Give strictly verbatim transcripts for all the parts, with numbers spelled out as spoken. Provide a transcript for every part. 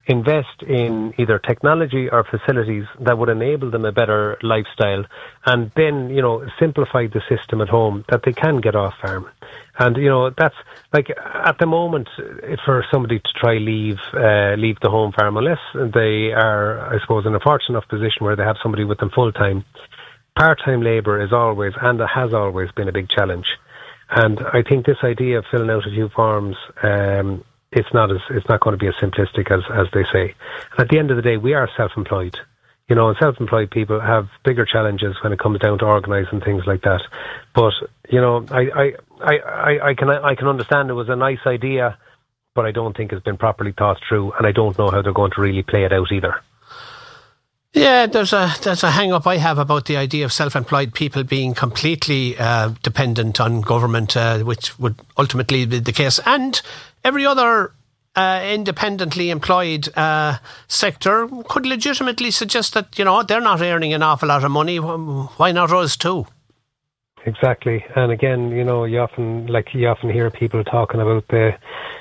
invest in either technology or facilities that would enable them a better lifestyle, and then, you know, simplify the system at home that they can get off farm. And, you know, that's like at the moment for somebody to try leave uh, leave the home farm, unless they are, I suppose, in a fortunate enough position where they have somebody with them full time. Part-time labour is always, and has always been, a big challenge. And I think this idea of filling out a few forms, um, it's not as it's not going to be as simplistic as, as they say. And at the end of the day, we are self-employed. You know, and self-employed people have bigger challenges when it comes down to organising things like that. But, you know, I, I, I, I can I can understand it was a nice idea, but I don't think it's been properly thought through, and I don't know how they're going to really play it out either. Yeah, there's a there's a hang-up I have about the idea of self-employed people being completely uh, dependent on government, uh, which would ultimately be the case. And every other uh, independently employed uh, sector could legitimately suggest that, you know, they're not earning an awful lot of money. Why not us too? Exactly. And again, you know, you often like you often hear people talking about the,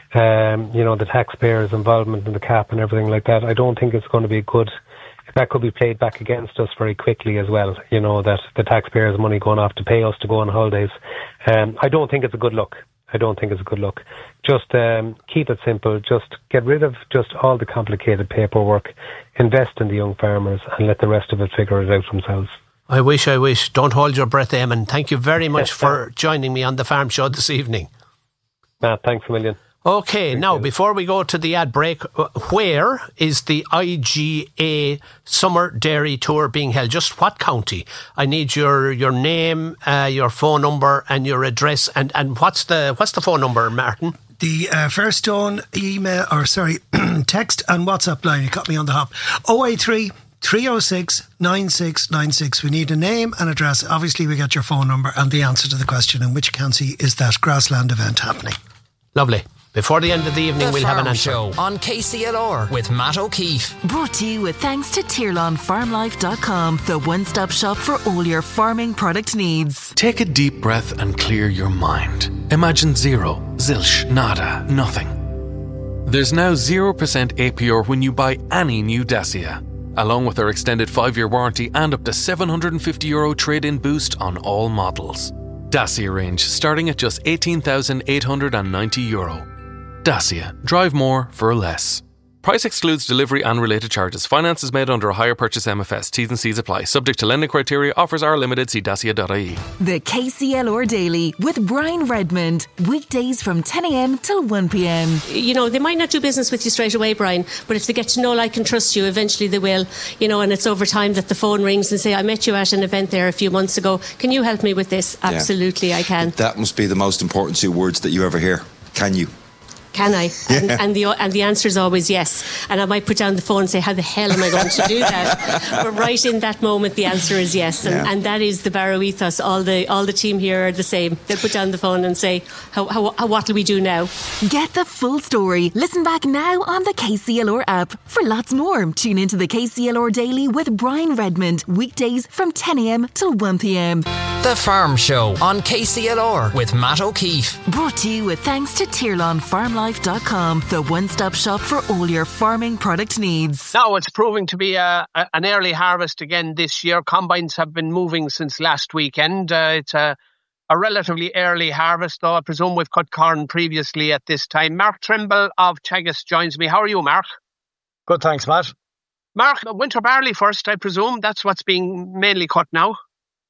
um, you know, the taxpayers' involvement in the cap and everything like that. I don't think it's going to be good. That could be played back against us very quickly as well, you know, that the taxpayers' money going off to pay us to go on holidays. Um, I don't think it's a good look. I don't think it's a good look. Just um, keep it simple. Just get rid of just all the complicated paperwork, invest in the young farmers, and let the rest of it figure it out themselves. I wish, I wish. Don't hold your breath, Eamon. Thank you very much for joining me on the Farm Show this evening. Matt, thanks a million. Okay, now, before we go to the ad break, where is the I G A Summer Dairy Tour being held? Just what county? I need your your name, uh, your phone number and your address. And, and what's the what's the phone number, Martin? The uh, Fairstone email, or sorry, text and WhatsApp line. You got me on the hop. oh eight three, three oh six, nine six nine six. We need a name and address. Obviously, we get your phone number and the answer to the question, in which county is that grassland event happening? Lovely. Before the end of the evening, the we'll have an answer. Show on K C L R with Matt O'Keefe. Brought to you with thanks to Tirlon Farm Life dot com, the one-stop shop for all your farming product needs. Take a deep breath and clear your mind. Imagine zero, zilch, nada, nothing. There's now zero percent A P R when you buy any new Dacia, along with our extended five-year warranty and up to seven hundred fifty euro trade-in boost on all models. Dacia range starting at just eighteen thousand eight hundred ninety euro. Dacia. Drive more for less. Price excludes delivery and related charges. Finance is made under a hire purchase M F S. T's and C's apply. Subject to lending criteria. Offers are limited. See dacia dot I E. The K C L R Daily with Brian Redmond. Weekdays from ten a.m. till one p.m. You know, they might not do business with you straight away, Brian, but if they get to know, like and trust you, eventually they will. You know, and it's over time that the phone rings and say, I met you at an event there a few months ago. Can you help me with this? Absolutely, yeah. I can. That must be the most important two words that you ever hear. Can you? Can I? Yeah. And, and the and the answer is always yes. And I might put down the phone and say, how the hell am I going to do that? But right in that moment, the answer is yes. And, yeah. and that is the Barrow ethos. All the all the team here are the same. They'll put down the phone and say, how, how, how what will we do now? Get the full story. Listen back now on the K C L R app. For lots more, tune into the K C L R Daily with Brian Redmond. Weekdays from ten a.m. till one p.m. The Farm Show on K C L R with Matt O'Keefe. Brought to you with thanks to Tirlon Farm Life dot com, the one-stop shop for all your farming product needs. Now it's proving to be a, a, an early harvest again this year. Combines have been moving since last weekend. Uh, it's a, a relatively early harvest, though I presume we've cut corn previously at this time. Mark Trimble of Teagasc joins me. How are you, Mark? Good, thanks, Matt. Mark, winter barley first, I presume. That's what's being mainly cut now.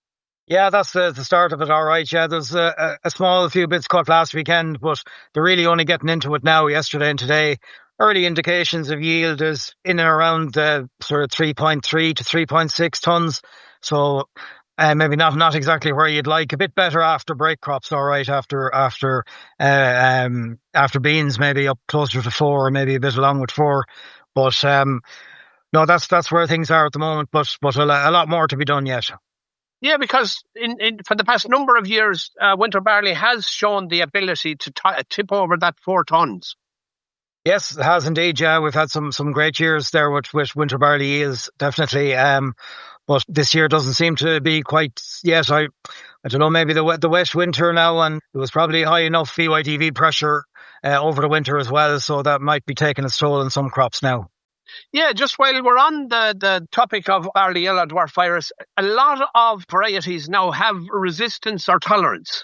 Yeah, that's the, the start of it, all right. Yeah, there's a, a small few bits cut last weekend, but they're really only getting into it now, yesterday and today. Early indications of yield is in and around uh, sort of three point three to three point six tonnes. So uh, maybe not not exactly where you'd like. A bit better after break crops, all right, after after uh, um, after beans, maybe up closer to four, or maybe a bit along with four. But um, no, that's that's where things are at the moment, but, but a, a lot more to be done yet. Yeah, because in, in for the past number of years, uh, winter barley has shown the ability to t- tip over that four tonnes. Yes, it has indeed. Yeah, we've had some, some great years there with, with winter barley yields, definitely. Um, but this year doesn't seem to be quite yet. I, I don't know. Maybe the wet, the wet winter now, and it was probably high enough V Y T V pressure uh, over the winter as well, so that might be taking its toll on some crops now. Yeah, just while we're on the, the topic of barley yellow dwarf virus, a lot of varieties now have resistance or tolerance.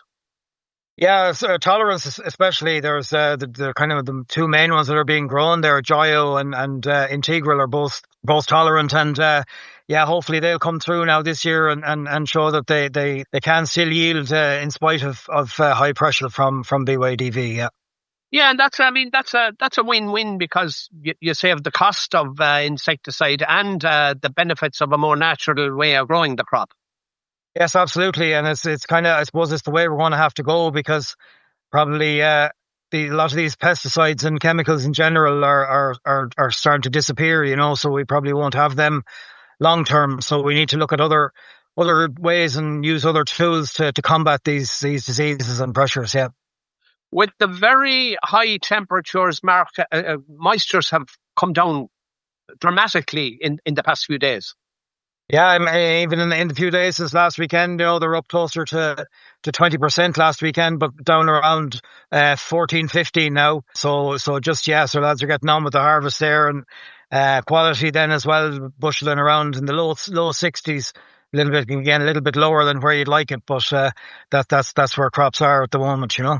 Yeah, so tolerance, especially. There's uh, the, the kind of the two main ones that are being grown there, Joyo and and uh, Integral, are both both tolerant, and uh, yeah, hopefully they'll come through now this year and, and, and show that they, they, they can still yield uh, in spite of of uh, high pressure from from B Y D V. Yeah. Yeah, and that's I mean that's a that's a win-win, because you, you save the cost of uh, insecticide and uh, the benefits of a more natural way of growing the crop. Yes, absolutely, and it's it's kind of I suppose it's the way we're going to have to go, because probably uh, the a lot of these pesticides and chemicals in general are are are, are starting to disappear. You know, so we probably won't have them long term. So we need to look at other other ways and use other tools to to combat these these diseases and pressures. Yeah. With the very high temperatures, Mark, uh, uh, moistures have come down dramatically in, in the past few days. Yeah, I mean, even in, in the few days since last weekend, you know, they're up closer to, to twenty percent last weekend, but down around uh, fourteen, fifteen now. So, so just, yeah, so lads are getting on with the harvest there, and uh, quality then as well, busheling around in the low low sixties, a little bit, again, a little bit lower than where you'd like it, but uh, that, that's, that's where crops are at the moment, you know.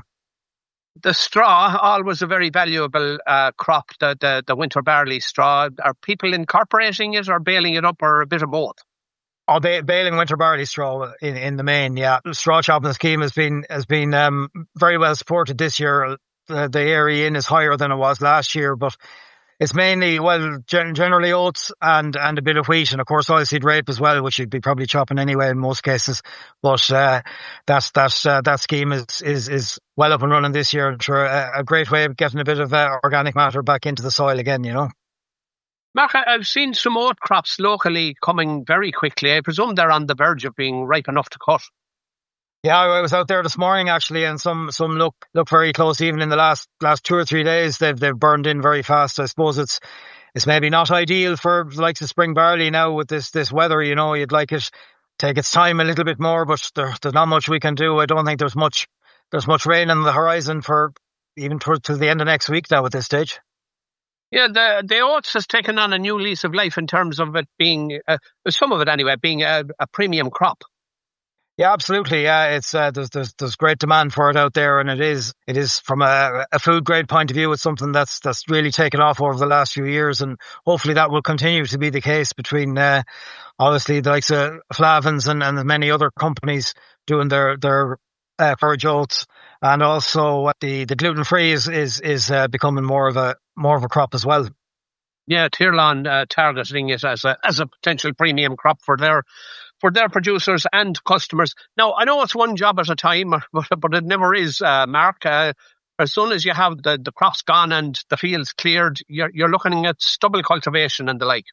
The straw, always a very valuable uh, crop, the, the the winter barley straw. Are people incorporating it or baling it up, or a bit of both? Oh, ba- baling winter barley straw in, in the main, yeah. The straw chopping scheme has been has been um, very well supported this year. The, the area in is higher than it was last year, but it's mainly, well, gen- generally oats and, and a bit of wheat, and of course oilseed rape as well, which you'd be probably chopping anyway in most cases. But uh, that's, that's, uh, that scheme is, is is well up and running this year. Sure, a, a great way of getting a bit of uh, organic matter back into the soil again, you know. Mark, I've seen some oat crops locally coming very quickly. I presume they're on the verge of being ripe enough to cut. Yeah, I was out there this morning actually, and some some look look very close. Even in the last last two or three days, they've they've burned in very fast. I suppose it's it's maybe not ideal for the likes of spring barley now with this this weather. You know, you'd like it take its time a little bit more, but there, there's not much we can do. I don't think there's much there's much rain on the horizon for even to, to the end of next week now at this stage. Yeah, the the oats has taken on a new lease of life in terms of it being uh, some of it anyway being a, a premium crop. Yeah, absolutely. Yeah, it's uh, there's there's there's great demand for it out there, and it is it is from a, a food grade point of view. It's something that's that's really taken off over the last few years, and hopefully that will continue to be the case between uh, obviously the likes of Flavins and and many other companies doing their their uh, forage oats, and also the the gluten free is is is uh, becoming more of a more of a crop as well. Yeah, Tirlon uh, targeting it as a as a potential premium crop for their. for their producers and customers. Now, I know it's one job at a time, but, but it never is, uh, Mark. Uh, as soon as you have the, the crops gone and the fields cleared, you're, you're looking at stubble cultivation and the like.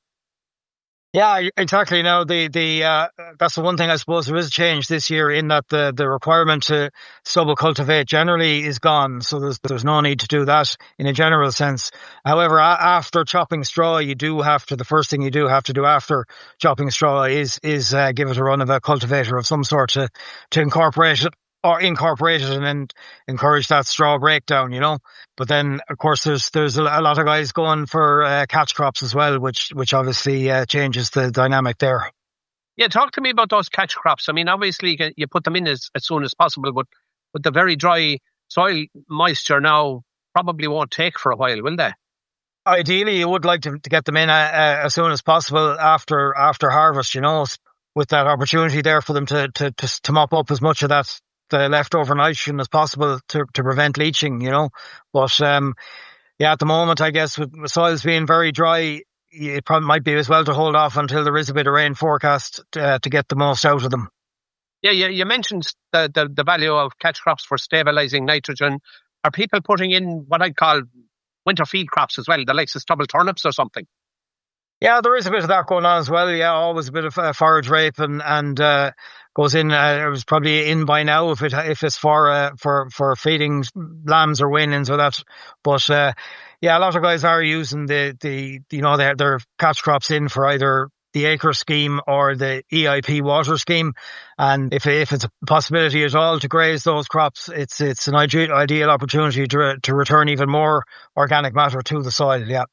Yeah, exactly. Now, the the uh, that's the one thing I suppose there is a change this year in that the, the requirement to stubble cultivate generally is gone. So there's there's no need to do that in a general sense. However, a- after chopping straw, you do have to, the first thing you do have to do after chopping straw is is uh, give it a run of a cultivator of some sort to, to incorporate it. Or incorporate it and then encourage that straw breakdown, you know. But then, of course, there's there's a lot of guys going for uh, catch crops as well, which which obviously uh, changes the dynamic there. Yeah, talk to me about those catch crops. I mean, obviously you put them in as, as soon as possible, but with the very dry soil moisture now probably won't take for a while, will they? Ideally, you would like to, to get them in uh, uh, as soon as possible after after harvest, you know, with that opportunity there for them to to to, to mop up as much of that the leftover nitrogen as possible to to prevent leaching, you know. But um, yeah, at the moment, I guess with, with soils being very dry, it probably might be as well to hold off until there is a bit of rain forecast uh, to get the most out of them. Yeah, yeah. You mentioned the, the the value of catch crops for stabilising nitrogen. Are people putting in what I'd call winter feed crops as well, the likes of stubble turnips or something? Yeah, there is a bit of that going on as well. Yeah, always a bit of uh, forage rape and and uh, goes in. Uh, it was probably in by now if it if it's for uh, for for feeding lambs or weanlings or that. But uh, yeah, a lot of guys are using the the you know their their catch crops in for either the acre scheme or the E I P water scheme. And if if it's a possibility at all to graze those crops, it's it's an ideal ideal opportunity to to return even more organic matter to the soil. Yeah.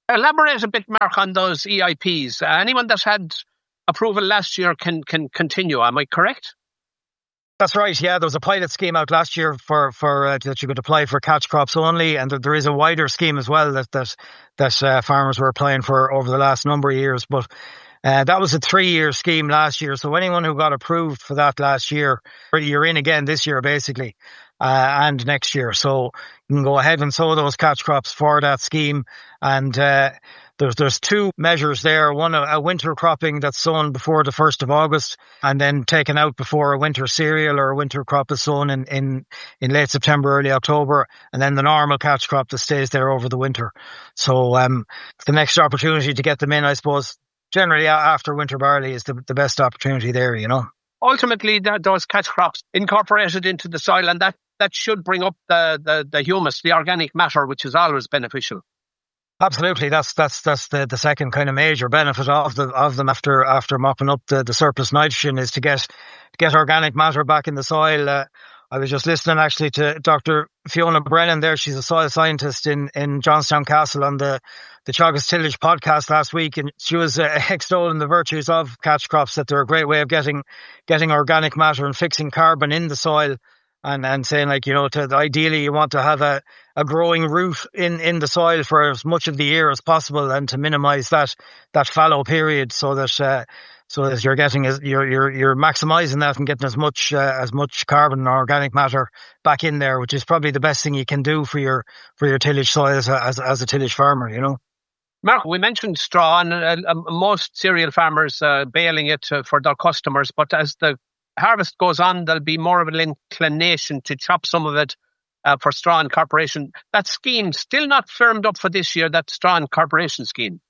Elaborate a bit, Mark, on those E I Ps. Uh, anyone that's had approval last year can can continue, am I correct? That's right, yeah. There was a pilot scheme out last year for, for uh, that you could apply for catch crops only, and there is a wider scheme as well that that, that uh, farmers were applying for over the last number of years. But uh, that was a three-year scheme last year, so anyone who got approved for that last year, you're in again this year basically, uh, and next year. So you can go ahead and sow those catch crops for that scheme, and uh, There's there's two measures there. One, a, a winter cropping that's sown before the first of August and then taken out before a winter cereal or a winter crop is sown in, in, in late September, early October. And then the normal catch crop that stays there over the winter. So um, the next opportunity to get them in, I suppose, generally after winter barley is the, the best opportunity there, you know. Ultimately, that, those catch crops incorporated into the soil, and that, that should bring up the, the, the humus, the organic matter, which is always beneficial. Absolutely, that's that's that's the, the second kind of major benefit of the of them after after mopping up the, the surplus nitrogen is to get get organic matter back in the soil. Uh, I was just listening actually to Doctor Fiona Brennan there. She's a soil scientist in, in Johnstown Castle on the the Teagasc Tillage podcast last week, and she was uh, extolling the virtues of catch crops, that they're a great way of getting getting organic matter and fixing carbon in the soil. And, and saying, like, you know, to, ideally you want to have a, a growing root in, in the soil for as much of the year as possible, and to minimise that that fallow period, so that uh, so that you're getting you're you're you're maximising that and getting as much uh, as much carbon or organic matter back in there, which is probably the best thing you can do for your for your tillage soil as a, as, as a tillage farmer, you know. Mark, we mentioned straw, and uh, uh, most cereal farmers uh, baling it uh, for their customers, but as the harvest goes on, there'll be more of an inclination to chop some of it uh, for straw incorporation. That scheme still not firmed up for this year, that straw incorporation scheme.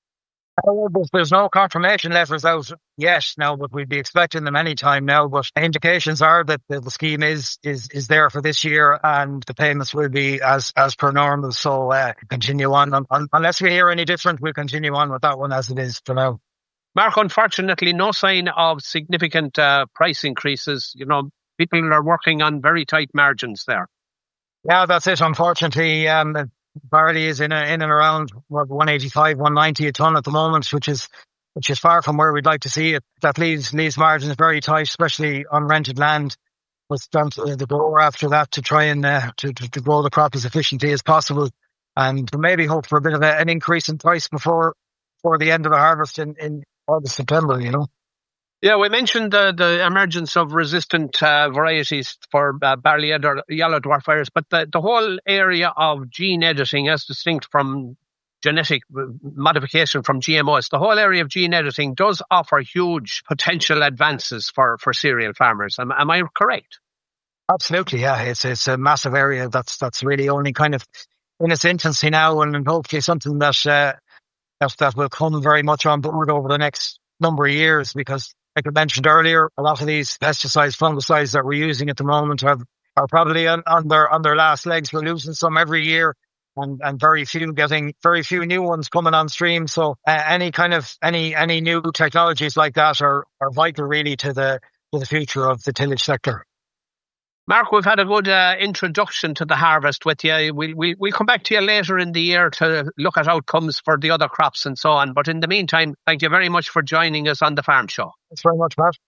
Uh, there's no confirmation letters out yet now, but we'd be expecting them any time now. But indications are that the, the scheme is, is is there for this year, and the payments will be as as per normal. So uh, continue on. on. Unless we hear any different, we'll continue on with that one as it is for now. Mark, unfortunately, no sign of significant uh, price increases. You know, people are working on very tight margins there. Yeah, that's it. Unfortunately, um, barley is in a, in and around one eighty-five, one ninety a ton at the moment, which is which is far from where we'd like to see it. That leaves leaves margins very tight, especially on rented land. With down to the grower after that to try and uh, to, to to grow the crop as efficiently as possible, and maybe hope for a bit of a, an increase in price before before the end of the harvest in in. August, September, you know. Yeah, we mentioned the, the emergence of resistant uh, varieties for uh, barley yellow, yellow dwarf virus, but the, the whole area of gene editing, as distinct from genetic modification from G M Os, the whole area of gene editing does offer huge potential advances for, for cereal farmers. Am, am I correct? Absolutely, yeah. It's it's a massive area that's that's really only kind of in its infancy now, and hopefully something that uh, that that will come very much on board over the next number of years. Because, like I mentioned earlier, a lot of these pesticides, fungicides that we're using at the moment have are probably on, on their on their last legs. We're losing some every year, and, and very few getting very few new ones coming on stream. So uh, any kind of any any new technologies like that are are vital really to the to the future of the tillage sector. Mark, we've had a good uh, introduction to the harvest with you. We'll, we, we'll come back to you later in the year to look at outcomes for the other crops and so on. But in the meantime, thank you very much for joining us on The Farm Show. Thanks very much, Matt.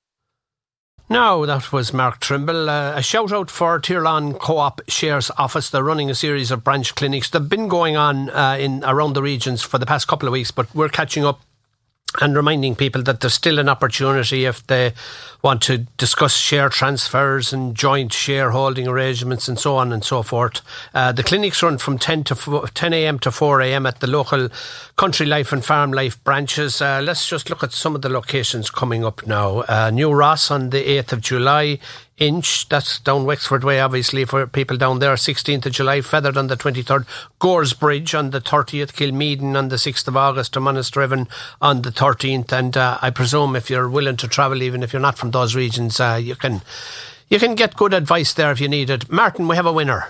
Now, that was Mark Trimble. Uh, a shout out for Tirlan Co-op Shares Office. They're running a series of branch clinics. They've been going on uh, in around the regions for the past couple of weeks, but we're catching up and reminding people that there's still an opportunity if they want to discuss share transfers and joint shareholding arrangements and so on and so forth. Uh, the clinics run from ten a.m. to four a.m. at the local Country Life and Farm Life branches. Uh, let's just look at some of the locations coming up now. Uh, New Ross on the eighth of July. Inch, that's down Wexford Way, obviously, for people down there. sixteenth of July, Feathered on the twenty-third. Gores Bridge on the thirtieth. Kilmeaden on the sixth of August. To Monasterevin on the thirteenth. And uh, I presume if you're willing to travel, even if you're not from those regions, uh, you can you can get good advice there if you need it. Martin, we have a winner.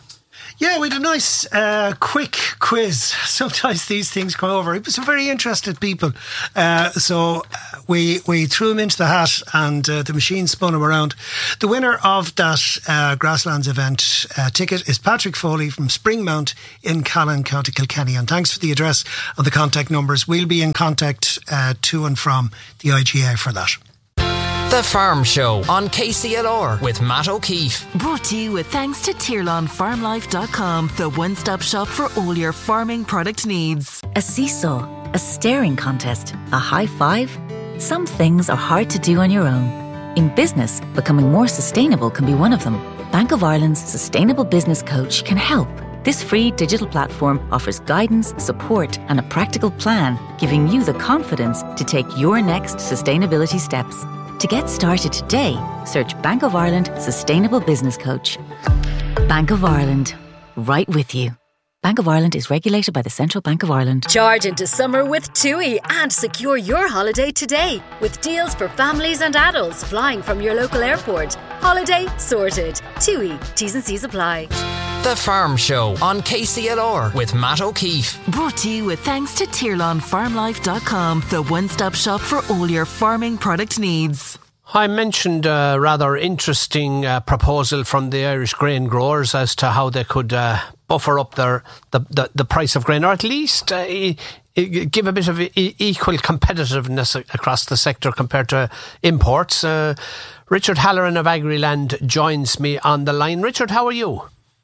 Yeah, we had a nice, uh, quick quiz. Sometimes these things come over. It was some very interested people. Uh, so we we threw them into the hat and uh, the machine spun them around. The winner of that uh, Grasslands event uh, ticket is Patrick Foley from Springmount in Callan, County Kilkenny. And thanks for the address and the contact numbers. We'll be in contact uh, to and from the I G A for that. The Farm Show on K C L R with Matt O'Keefe. Brought to you with thanks to Tirlon Farm Life dot com, the one-stop shop for all your farming product needs. A seesaw, a staring contest, a high five. Some things are hard to do on your own. In business, becoming more sustainable can be one of them. Bank of Ireland's Sustainable Business Coach can help. This free digital platform offers guidance, support and a practical plan, giving you the confidence to take your next sustainability steps. To get started today, search Bank of Ireland Sustainable Business Coach. Bank of Ireland, right with you. Bank of Ireland is regulated by the Central Bank of Ireland. Charge into summer with TUI and secure your holiday today with deals for families and adults flying from your local airport. Holiday sorted. TUI. T's and C's apply. The Farm Show on K C L R with Matt O'Keefe. Brought to you with thanks to Tirlon Farm Life dot com, the one-stop shop for all your farming product needs. I mentioned a rather interesting uh, proposal from the Irish grain growers as to how they could uh, buffer up their the, the, the price of grain, or at least uh, e- e- give a bit of e- equal competitiveness across the sector compared to imports. Uh, Richard Halloran of Agriland joins me on the line. Richard, how are you?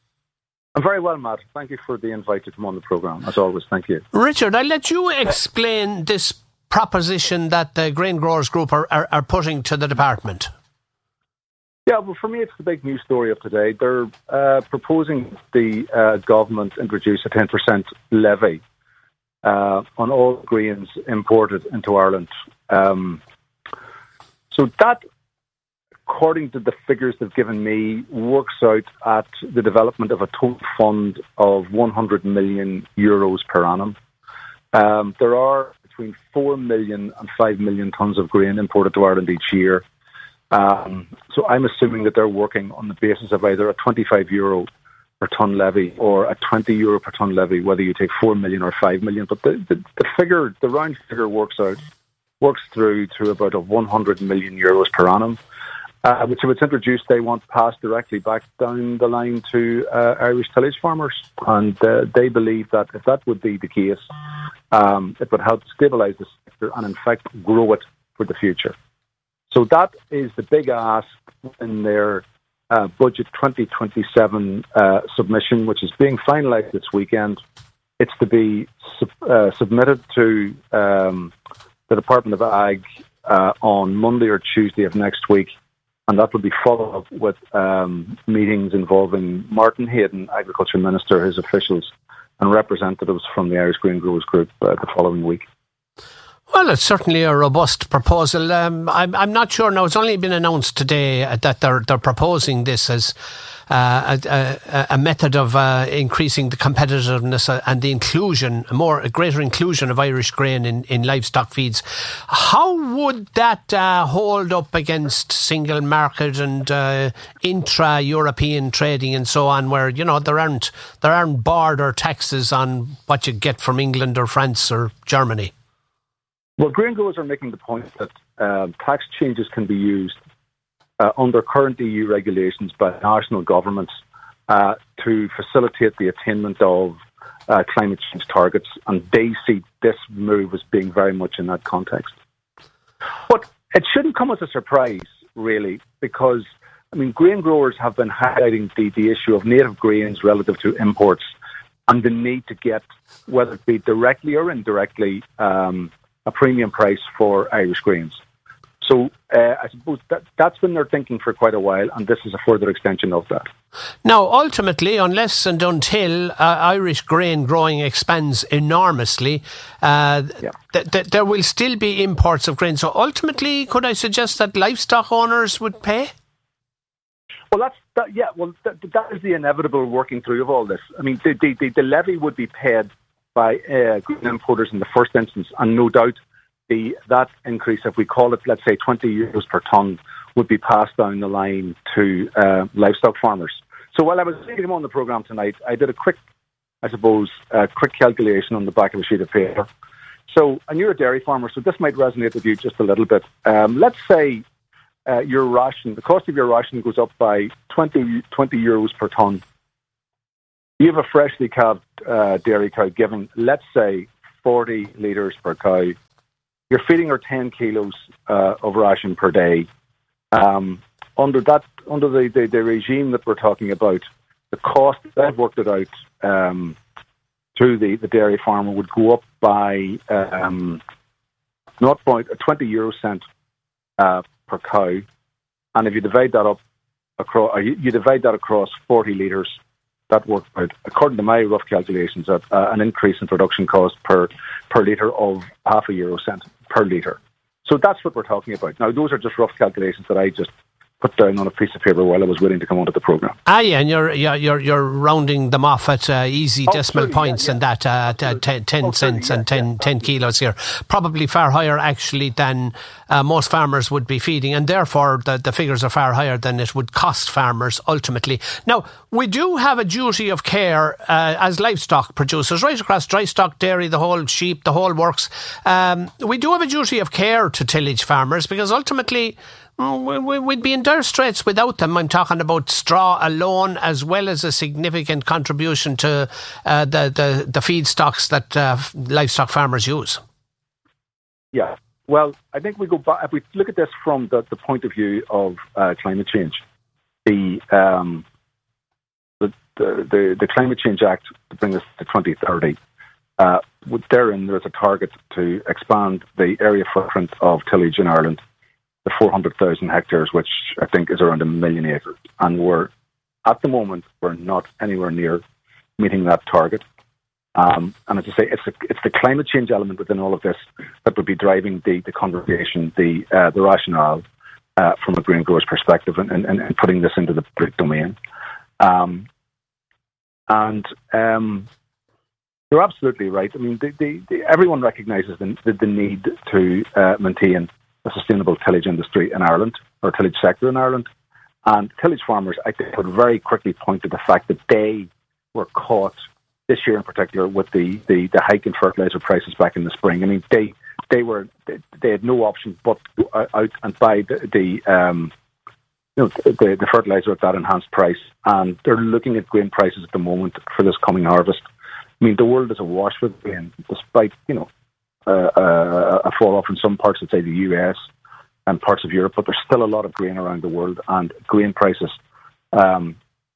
I'm very well, Matt. Thank you for the invite to come on the programme, as always. Thank you. Richard, I'll let you explain this proposition that the Grain Growers Group are, are, are putting to the department. Yeah, well, for me, it's the big news story of today. They're uh, proposing the uh, government introduce a ten percent levy uh, on all grains imported into Ireland. Um, so that, according to the figures they've given me, works out at the development of a total fund of one hundred million euros per annum. Um, there are between four million and five million tonnes of grain imported to Ireland each year. Um, so I'm assuming that they're working on the basis of either a twenty-five euro per tonne levy or a twenty euro per tonne levy, whether you take four million or five million. But the, the, the figure, the round figure works out, works through to about a one hundred million euros per annum. Uh, which, if it's introduced, they want passed directly back down the line to uh, Irish tillage farmers. And uh, they believe that if that would be the case, um, it would help stabilise the sector and, in fact, grow it for the future. So that is the big ask in their uh, Budget twenty twenty-seven uh, submission, which is being finalised this weekend. It's to be sub- uh, submitted to um, the Department of Ag uh, on Monday or Tuesday of next week. And that will be followed up with um, meetings involving Martin Hayden, Agriculture Minister, his officials, and representatives from the Irish Grain Growers Group uh, the following week. Well, it's certainly a robust proposal. Um, I'm, I'm not sure now. It's only been announced today that they're they're proposing this as uh, a, a, a method of uh, increasing the competitiveness and the inclusion, more a greater inclusion of Irish grain in, in livestock feeds. How would that uh, hold up against single market and uh, intra-European trading and so on, where you know there aren't there aren't border taxes on what you get from England or France or Germany? Well, grain growers are making the point that uh, tax changes can be used uh, under current E U regulations by national governments uh, to facilitate the attainment of uh, climate change targets, and they see this move as being very much in that context. But it shouldn't come as a surprise, really, because, I mean, grain growers have been highlighting the, the issue of native grains relative to imports and the need to get, whether it be directly or indirectly, um, a premium price for Irish grains. So uh, I suppose that that's been their thinking for quite a while, and this is a further extension of that. Now, ultimately, unless and until uh, Irish grain growing expands enormously, uh, yeah. th- th- there will still be imports of grain. So ultimately, could I suggest that livestock owners would pay? Well, that's that, yeah. Well, that, that is the inevitable working through of all this. I mean, the the, the, the levy would be paid by uh, grain importers in the first instance, and no doubt the that increase, if we call it, let's say, twenty euros per tonne, would be passed down the line to uh, livestock farmers. So while I was taking him on the programme tonight, I did a quick, I suppose, uh, quick calculation on the back of a sheet of paper. So, and you're a dairy farmer, so this might resonate with you just a little bit. Um, let's say uh, your ration, the cost of your ration goes up by twenty, twenty euros per tonne. You have a freshly calved uh, dairy cow giving, let's say, forty litres per cow. You're feeding her ten kilos uh, of ration per day. Um, under that, under the, the, the regime that we're talking about, the cost, I've worked it out, um, to the, the dairy farmer would go up by um, zero point twenty euro cent uh, per cow, and if you divide that up across, you, you divide that across forty litres, that works out, according to my rough calculations, at uh, an increase in production cost per per litre of half a euro cent per litre. So that's what we're talking about. Now, those are just rough calculations that I just put down on a piece of paper while I was waiting to come onto the programme. Ah, yeah, and you're you're you're rounding them off at uh, easy oh, decimal truly, points yeah, yeah. and that uh, t- t- ten oh, cents truly, yeah, and ten, yeah, ten kilos here. Probably far higher actually than uh, most farmers would be feeding, and therefore the, the figures are far higher than it would cost farmers ultimately. Now, we do have a duty of care uh, as livestock producers, right across dry stock, dairy, the whole sheep, the whole works. Um, we do have a duty of care to tillage farmers because ultimately we'd be in dire straits without them. I'm talking about straw alone, as well as a significant contribution to uh, the, the, the feedstocks that uh, livestock farmers use. Yeah, well, I think we go back, if we look at this from the, the point of view of uh, climate change, the, um, the, the, the, the Climate Change Act to bring us to twenty thirty, uh, therein there's a target to expand the area footprint of tillage in Ireland the four hundred thousand hectares, which I think is around a million acres. And we're, at the moment, we're not anywhere near meeting that target. Um, and as I say, it's, a, it's the climate change element within all of this that would be driving the, the conversation, the uh, the rationale uh, from a grain grower's perspective and, and, and putting this into the public domain. Um, and um, you're absolutely right. I mean, the, the, the, everyone recognises the, the, the need to uh, maintain a sustainable tillage industry in Ireland, or tillage sector in Ireland. And tillage farmers, I think, would very quickly point to the fact that they were caught, this year in particular, with the, the, the hike in fertiliser prices back in the spring. I mean, they they were they, they had no option but to go out and buy the, the um you know the, the fertiliser at that enhanced price. And they're looking at grain prices at the moment for this coming harvest. I mean, the world is awash with grain, despite, you know, Uh, uh, a fall off in some parts, let's say the U S and parts of Europe, but there's still a lot of grain around the world, and grain prices um,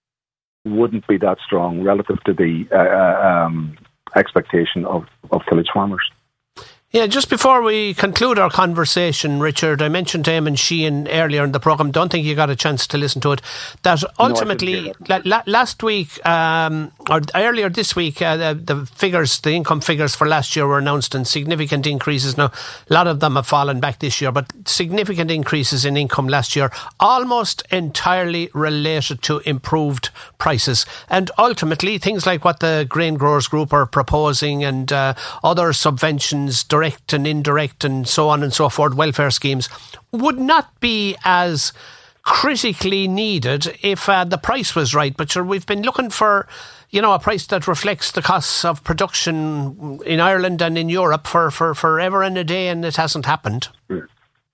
wouldn't be that strong relative to the uh, um, expectation of, of tillage farmers. Yeah, just before we conclude our conversation, Richard, I mentioned to Eamon Sheehan earlier in the programme, don't think you got a chance to listen to it, that ultimately, no, la- last week, um, or earlier this week, uh, the, the figures, the income figures for last year were announced, and significant increases. Now, a lot of them have fallen back this year, but significant increases in income last year, almost entirely related to improved prices. And ultimately, things like what the Grain Growers Group are proposing and uh, other subventions, direct and indirect and so on and so forth, welfare schemes, would not be as critically needed if uh, the price was right. But sure, we've been looking for, you know, a price that reflects the costs of production in Ireland and in Europe for, for forever and a day, and it hasn't happened. Well,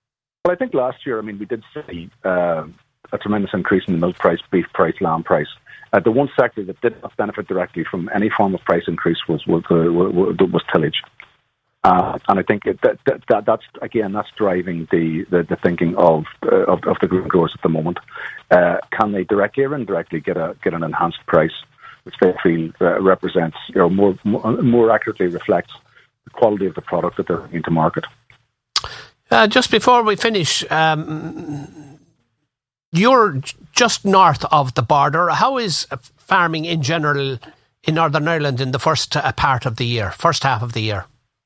I think last year, I mean, we did see uh, a tremendous increase in the milk price, beef price, lamb price. Uh, the one sector that did not benefit directly from any form of price increase was was, uh, was, was tillage. Uh, and I think it, that, that, that that's again that's driving the, the, the thinking of, uh, of of the grain growers at the moment. Uh, can they directly or indirectly get a get an enhanced price, which they feel uh, represents, you know, more, more more accurately reflects the quality of the product that they're bringing to market? Uh, just before we finish, um, you're just north of the border. How is farming in general in Northern Ireland in the first uh, part of the year, first half of the year?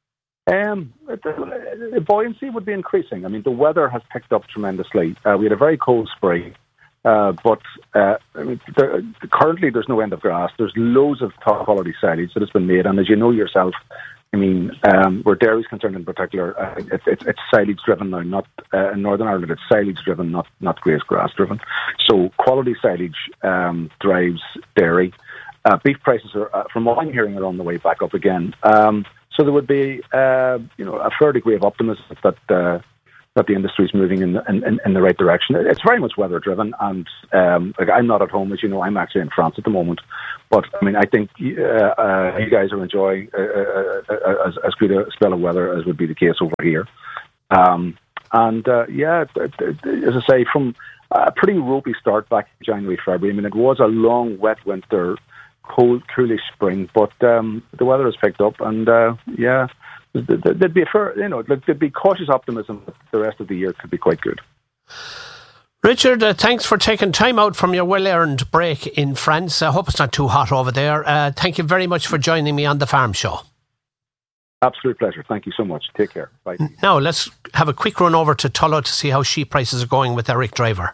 Um, the, the buoyancy would be increasing. I mean, the weather has picked up tremendously. Uh, we had a very cold spring, uh, but uh, I mean, there, currently there's no end of grass. There's loads of top quality silage that has been made, and as you know yourself, I mean, um, where dairy is concerned in particular, uh, it's, it's, it's silage driven now. Not uh, in Northern Ireland, it's silage driven, not not graze grass driven. So quality silage um, drives dairy. Uh, beef prices are, uh, from what I'm hearing, are on the way back up again. Um, so there would be, uh, you know, a fair degree of optimism that uh, that the industry is moving in the, in, in the right direction. It's very much weather driven, and um, like I'm not at home, as you know. I'm actually in France at the moment, but I mean, I think uh, uh, you guys are enjoying uh, uh, as, as good a spell of weather as would be the case over here. Um, and uh, yeah, as I say, from a pretty ropey start back in January, February. I mean, it was a long, wet winter, cold, coolish spring, but um, the weather has picked up, and uh, yeah. There'd be a fair, you know, there'd be cautious optimism that the rest of the year could be quite good. Richard, uh, thanks for taking time out from your well-earned break in France. I hope it's not too hot over there. Uh, thank you very much for joining me on the Farm Show. Absolute pleasure. Thank you so much. Take care. Bye. Now let's have a quick run over to Tullow to see how sheep prices are going with Eric Driver.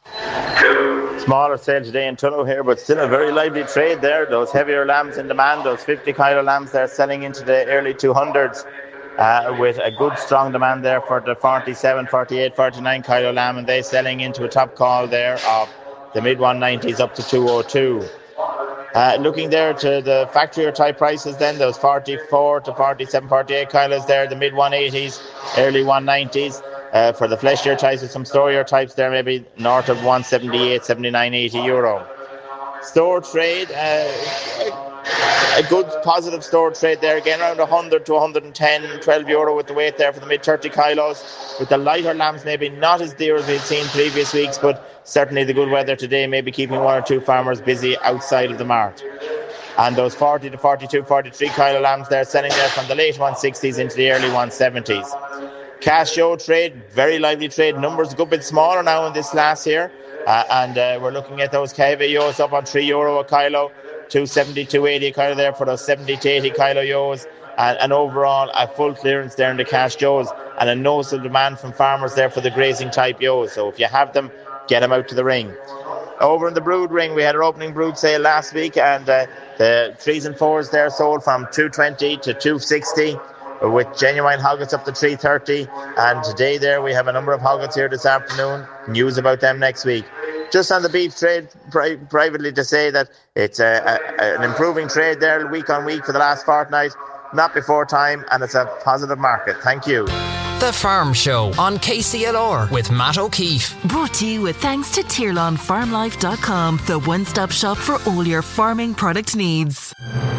Smaller sale today in Tullow here, but still a very lively trade there. Those heavier lambs in demand, those fifty kilo lambs they're selling into the early two hundreds uh, with a good strong demand there for the forty-seven, forty-eight, forty-nine kilo lamb, and they're selling into a top call there of the mid one nineties up to two oh two. Uh, looking there to the factory or type prices then, those forty-four to forty-seven, forty-eight kilos there, the mid one eighties, early one nineties. Uh, for the fleshier types with some storier types there, maybe north of one seventy-eight, seventy-nine, eighty euro. Store trade, uh, a good positive store trade there, again around one hundred to one ten, twelve euro with the weight there for the mid thirty kilos. With the lighter lambs maybe not as dear as we've seen previous weeks, but certainly the good weather today may be keeping one or two farmers busy outside of the mart. And those forty to forty-two, forty-three kilo lambs there selling there from the late one sixties into the early one seventies. Cash show trade, very lively trade. Numbers a good bit smaller now in this last year. Uh, and uh, we're looking at those K V Os up on three euro a kilo, two seventy, two eighty a kilo there for those seventy to eighty kilo yos. And, and overall, a full clearance there in the cash shows and a noticeable demand from farmers there for the grazing type yos. So if you have them, get them out to the ring. Over in the brood ring, we had our opening brood sale last week, and uh, the threes and fours there sold from two twenty to two sixty. With genuine hoggets up to three thirty, and today there we have a number of hoggets here this afternoon. News about them next week. Just on the beef trade, pri- privately to say that it's a, a, an improving trade there week on week for the last fortnight, not before time, and it's a positive market. Thank you. The Farm Show on K C L R with Matt O'Keefe. Brought to you with thanks to Tirlon Farm Life dot com, the one-stop shop for all your farming product needs.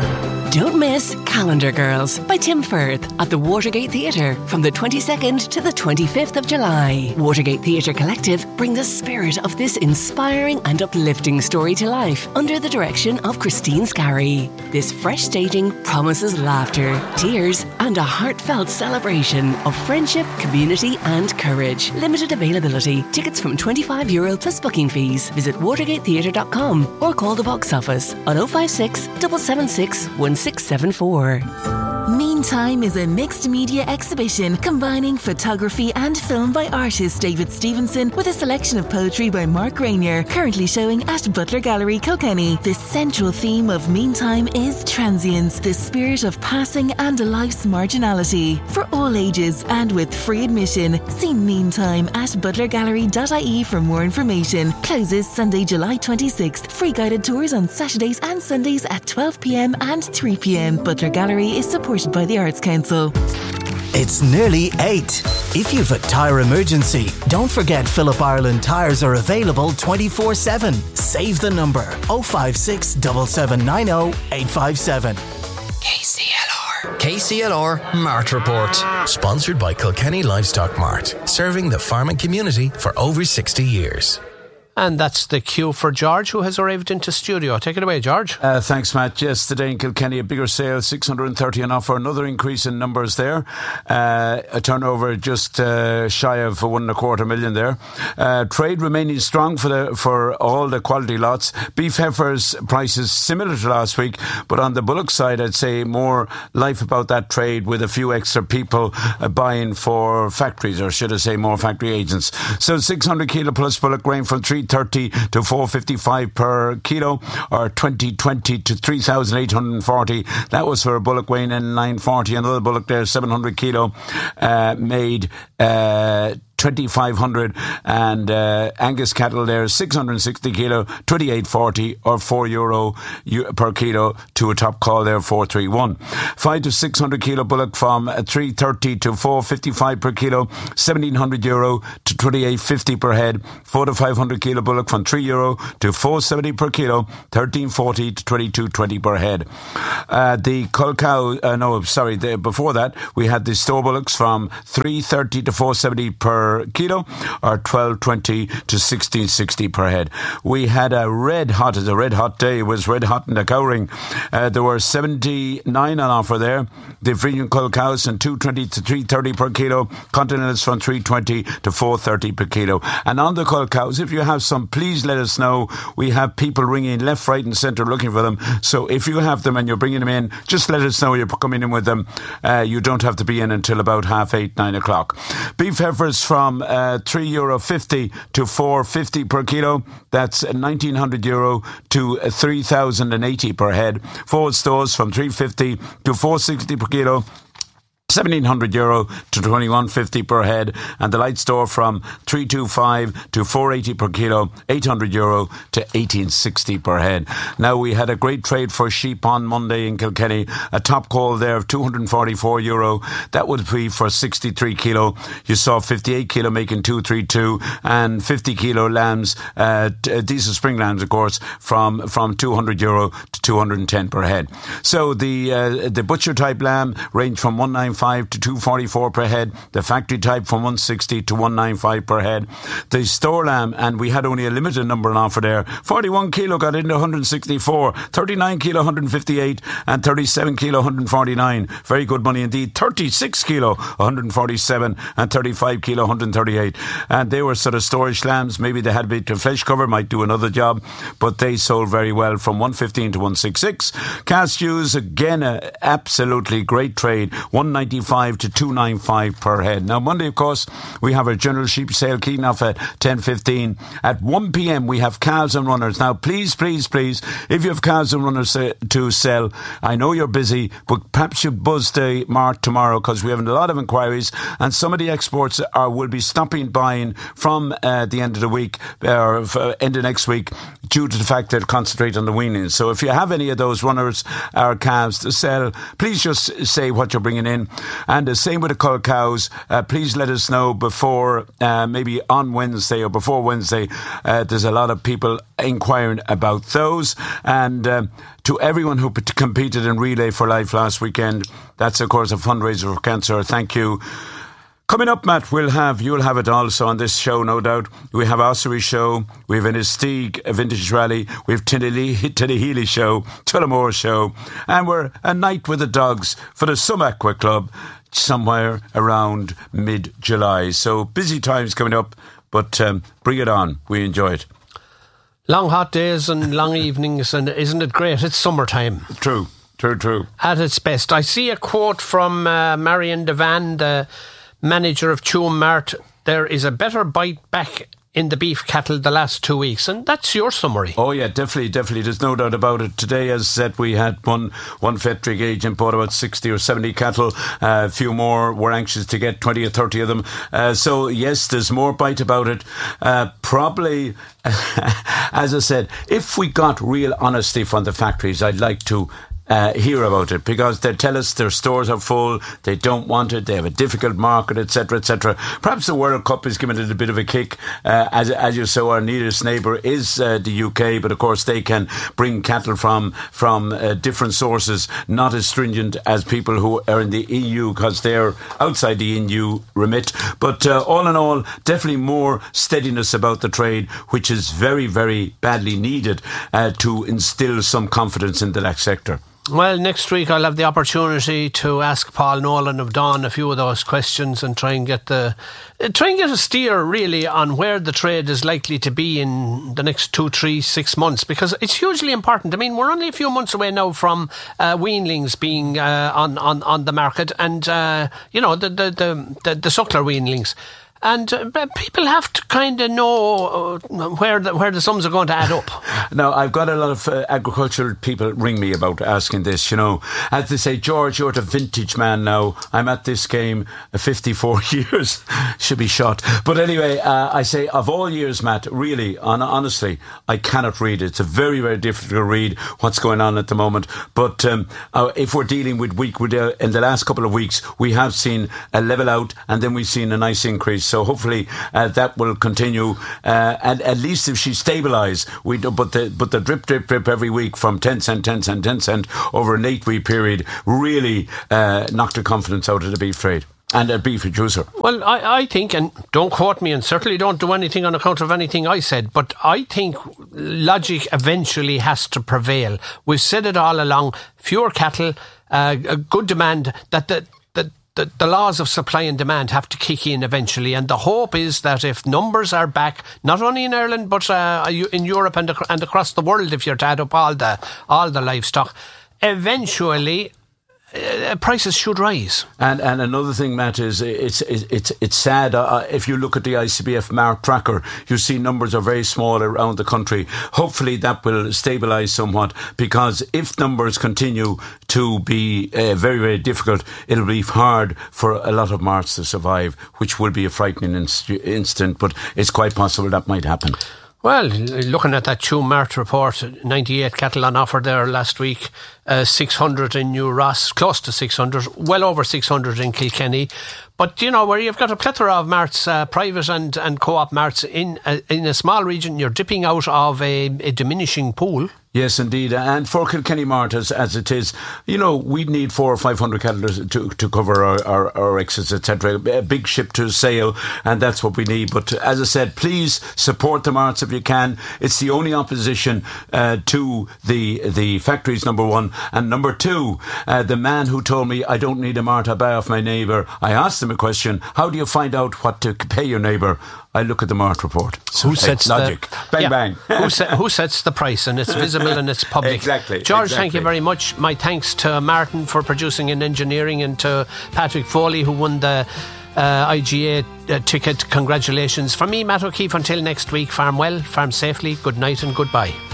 Don't miss Calendar Girls by Tim Firth at the Watergate Theatre from the twenty-second to the twenty-fifth of July. Watergate Theatre Collective bring the spirit of this inspiring and uplifting story to life under the direction of Christine Scarry. This fresh staging promises laughter, tears, and a heartfelt celebration of friendship, community, and courage. Limited availability. Tickets from twenty-five euro plus booking fees. Visit watergate theatre dot com or call the box office on oh five six, seven seven six, one six seven four. Meantime is a mixed media exhibition combining photography and film by artist David Stevenson with a selection of poetry by Mark Rainier, currently showing at Butler Gallery, Kilkenny. The central theme of Meantime is transience, the spirit of passing and a life's marginality. For all ages and with free admission, see Meantime at butler gallery dot I E for more information. Closes Sunday, July twenty-sixth. Free guided tours on Saturdays and Sundays at twelve p.m. and three p.m. Butler Gallery is supported by the Arts Council. It's nearly eight. If you've a tyre emergency, don't forget Phillip Ireland tyres are available twenty-four seven. Save the number oh five six, seven seven nine oh, eight five seven. K C L R. K C L R Mart Report. Sponsored by Kilkenny Livestock Mart, serving the farming community for over sixty years. And that's the cue for George, who has arrived into studio. Take it away, George. Uh, thanks, Matt. Yes, today in Kilkenny, a bigger sale, six hundred thirty an offer. Another increase in numbers there. Uh, a turnover just uh, shy of one and a quarter million there. Uh, trade remaining strong for the for all the quality lots. Beef heifers prices similar to last week, but on the bullock side, I'd say more life about that trade with a few extra people uh, buying for factories, or should I say more factory agents. So six hundred kilo plus bullock grain from three thirty to four fifty-five per kilo, or twenty twenty to three thousand eight hundred forty. That was for a bullock weighing in nine forty. Another bullock there, seven hundred kilo, uh, made uh, twenty-five hundred, and uh, Angus cattle there six hundred sixty kilo, twenty-eight forty, or four euro per kilo to a top call there, four thirty-one. five to six hundred kilo bullock from three thirty to four fifty-five per kilo, seventeen hundred euro to twenty-eight fifty per head. four to five hundred kilo bullock from three euro to four seventy per kilo, thirteen forty to twenty-two twenty per head. Uh, the cull cow, uh, no, sorry, the, before that we had the store bullocks from three thirty to four seventy per kilo, or twelve twenty to sixteen sixty per head. We had a red hot, it's a red hot day, it was red hot in the cow ring. Uh, there were seventy-nine on offer there. The Frisian cull cows from two twenty to three thirty per kilo, Continentals from three twenty to four thirty per kilo. And on the cull cows, if you have some, please let us know. We have people ringing left, right and centre looking for them. So if you have them and you're bringing them in, just let us know you're coming in with them. Uh, you don't have to be in until about half eight, nine o'clock. Beef heifers from uh, three euro fifty to four fifty per kilo. That's nineteen hundred euro to three thousand eighty per head. Forward stores from three fifty to four sixty per kilo, seventeen hundred euro to twenty-one fifty per head, and the light store from three twenty-five to four eighty per kilo, eight hundred euro to eighteen sixty per head. Now, we had a great trade for sheep on Monday in Kilkenny, a top call there of two hundred forty-four euro. That would be for sixty-three kilo. You saw fifty-eight kilo making two thirty-two, and fifty kilo lambs, uh, diesel spring lambs, of course, from from two hundred euro to two hundred ten per head. So the uh, the butcher type lamb ranged from one ninety-five to two forty-four per head. The factory type from one sixty to one ninety-five per head. The store lamb, and we had only a limited number on offer there. forty-one kilo got into one sixty-four, thirty-nine kilo one fifty-eight, and thirty-seven kilo one forty-nine. Very good money indeed. thirty-six kilo one forty-seven, and thirty-five kilo one thirty-eight. And they were sort of storage lambs. Maybe they had a bit of flesh cover, might do another job, but they sold very well from one fifteen to one sixty-six. Cast ewes, again, a absolutely great trade. one ninety-five to two ninety-five per head. Now, Monday, of course, we have our general sheep sale kicking off at ten fifteen. At one p.m, we have calves and runners. Now, please, please, please, if you have calves and runners to sell, I know you're busy, but perhaps you buzz the mart tomorrow, because we have a lot of inquiries, and some of the exports are will be stopping buying from uh, the end of the week, or uh, end of next week, due to the fact they'll concentrate on the weanings. So if you have any of those runners or calves to sell, please just say what you're bringing in. And the same with the cull cows. Uh, please let us know before, uh, maybe on Wednesday or before Wednesday. Uh, there's a lot of people inquiring about those. And uh, to everyone who p- competed in Relay for Life last weekend, that's of course a fundraiser for cancer. Thank you. Coming up, Matt, we'll have, you'll have it also on this show, no doubt. We have Ossory show, we have an Estig vintage rally, we have Tinnahealy show, Tullamore show, and we're a night with the dogs for the Sum Aqua Club somewhere around mid-July. So busy times coming up, but um, bring it on. We enjoy it. Long hot days and long evenings, and isn't it great? It's summertime. True, true, true. At its best. I see a quote from uh, Marion Devan, the manager of Tuam Mart. There is a better bite back in the beef cattle the last two weeks, and that's your summary. Oh yeah, definitely, definitely. There's no doubt about it. Today, as I said, we had one one Fetric agent bought about sixty or seventy cattle. Uh, a few more were anxious to get twenty or thirty of them. Uh, so yes, there's more bite about it. Uh, probably, as I said, if we got real honesty from the factories, I'd like to Uh, hear about it, because they tell us their stores are full, they don't want it, they have a difficult market, etc, et cetera. Perhaps the World Cup is giving it a bit of a kick. Uh, as as you saw, our nearest neighbour is uh, the U K, but of course they can bring cattle from from uh, different sources, not as stringent as people who are in the E U, because they're outside the E U remit. But uh, all in all, definitely more steadiness about the trade, which is very, very badly needed uh, to instill some confidence in the next sector. Well, next week I'll have the opportunity to ask Paul Nolan of Dawn a few of those questions and try and get the try and get a steer really on where the trade is likely to be in the next two, three, six months, because it's hugely important. I mean, we're only a few months away now from uh, weanlings being uh, on, on, on the market, and uh, you know the the the, the, the suckler weanlings. and uh, people have to kind of know uh, where the, where the sums are going to add up. Now, I've got a lot of uh, agricultural people ring me about asking this, you know. As they say, George, you're the vintage man now. I'm at this game uh, fifty-four years. Should be shot. But anyway, uh, I say, of all years, Matt, really, on, honestly, I cannot read it. It's a very, very difficult to read what's going on at the moment. But um, uh, if we're dealing with week, with, uh, in the last couple of weeks, we have seen a level out, and then we've seen a nice increase. So hopefully uh, that will continue. Uh, and at least if she stabilise, we do, but the but the drip, drip, drip every week from ten cent, ten cent, ten cent over an eight-week period really uh, knocked the confidence out of the beef trade. And a beef producer. Well, I, I think, and don't quote me, and certainly don't do anything on account of anything I said, but I think logic eventually has to prevail. We've said it all along, fewer cattle, uh, a good demand, that the, the, the, the laws of supply and demand have to kick in eventually. And the hope is that if numbers are back, not only in Ireland, but uh, in Europe and, and across the world, if you're to add up all the, all the livestock, eventually Uh, prices should rise. And and another thing, Matt, is it's it's it's sad. Uh, if you look at the I C B F Mart tracker, you see numbers are very small around the country. Hopefully that will stabilise somewhat, because if numbers continue to be uh, very, very difficult, it'll be hard for a lot of marts to survive, which will be a frightening inst- instant, but it's quite possible that might happen. Well, looking at that Tuam Mart report, ninety-eight cattle on offer there last week, uh, six hundred in New Ross, close to six hundred, well over six hundred in Kilkenny. But, you know, where you've got a plethora of marts, uh, private and, and co-op marts in a, in a small region, you're dipping out of a, a diminishing pool. Yes, indeed. And for Kilkenny Mart, as, as it is, you know, we'd need four or five hundred cattle to, to cover our, our, our exits, et cetera. A big ship to sail, and that's what we need. But as I said, please support the marts if you can. It's the only opposition uh, to the the factories, number one. And number two, uh, the man who told me I don't need a mart, I buy off my neighbour. I asked him a question, how do you find out what to pay your neighbour? I look at the Mart report. So who sets logic? The, bang, yeah, bang. who, set, who sets the price? And it's visible and it's public. Exactly. George, exactly. thank you very much. My thanks to Martin for producing and engineering, and to Patrick Foley, who won the uh, I G A uh, ticket. Congratulations. From me, Matt O'Keefe, until next week, farm well, farm safely. Good night and goodbye.